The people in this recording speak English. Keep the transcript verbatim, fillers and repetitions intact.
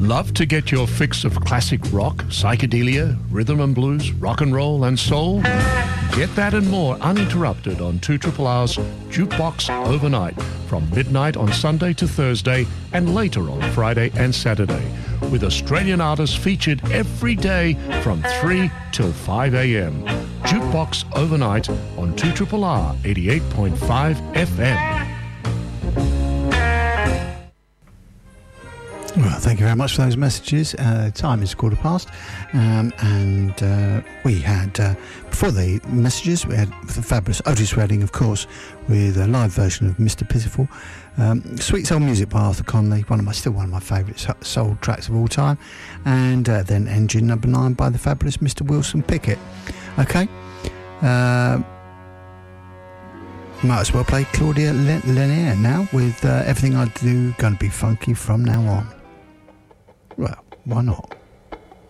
Love to get your fix of classic rock, psychedelia, rhythm and blues, rock and roll and soul? Get that and more uninterrupted on two R R's Jukebox Overnight from midnight on Sunday to Thursday and later on Friday and Saturday, with Australian artists featured every day from three till five a.m. Jukebox Overnight on two R R eighty-eight point five F M. Well, thank you very much for those messages. Uh, time is quarter past, um, and uh, we had, uh, before the messages, we had the fabulous Otis Redding, of course, with a live version of Mister Pitiful. Um, Sweet Soul Music by Arthur Conley, one of my, still one of my favourite soul tracks of all time. And uh, then Engine Number Nine by the fabulous Mister Wilson Pickett. Okay. Uh, might as well play Claudia Lanier now with uh, Everything I Do Gonna Be Funky From Now On. Well, why not?